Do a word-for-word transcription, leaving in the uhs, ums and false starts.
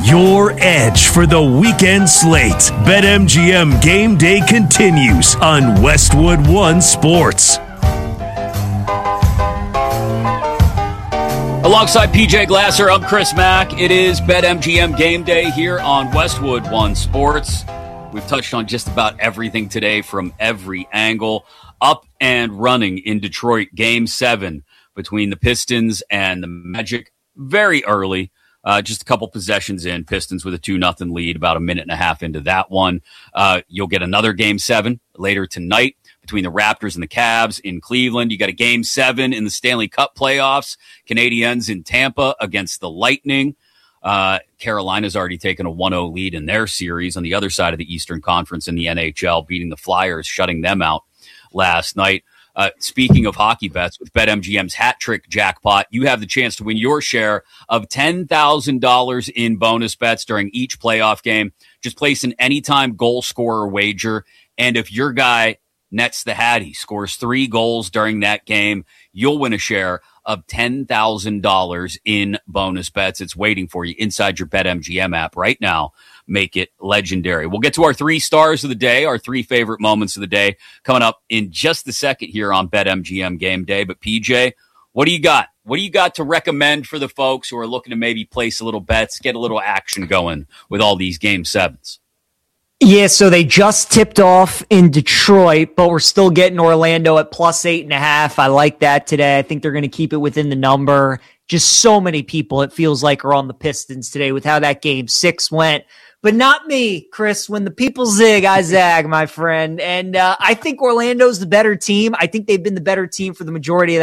your edge for the weekend slate. BetMGM Game Day continues on Westwood One Sports. Alongside P J Glasser, I'm Chris Mack. It is BetMGM Game Day here on Westwood One Sports. We've touched on just about everything today from every angle. Up and running in Detroit, Game seven between the Pistons and the Magic. Very early, uh, just a couple possessions in. Pistons with a two nothing lead, about a minute and a half into that one. Uh, you'll get another Game seven later tonight between the Raptors and the Cavs in Cleveland. You got a Game seven in the Stanley Cup playoffs. Canadiens in Tampa against the Lightning. Uh, Carolina's already taken a one oh lead in their series on the other side of the Eastern Conference in the N H L, beating the Flyers, shutting them out last night. Uh, speaking of hockey bets, with BetMGM's hat trick jackpot, you have the chance to win your share of ten thousand dollars in bonus bets during each playoff game. Just place an anytime goal scorer wager, and if your guy nets the hat, he scores three goals during that game, you'll win a share of ten thousand dollars in bonus bets. It's waiting for you inside your BetMGM app right now. Make it legendary. We'll get to our three stars of the day, our three favorite moments of the day, coming up in just a second here on BetMGM Game Day. But P J, what do you got? What do you got to recommend for the folks who are looking to maybe place a little bets, get a little action going with all these Game sevens? Yeah, so they just tipped off in Detroit, but we're still getting Orlando at plus eight and a half. I like that today. I think they're going to keep it within the number. Just so many people, it feels like, are on the Pistons today with how that game six went. But not me, Chris. When the people zig, I zag, my friend. And uh, I think Orlando's the better team. I think they've been the better team for the majority of that.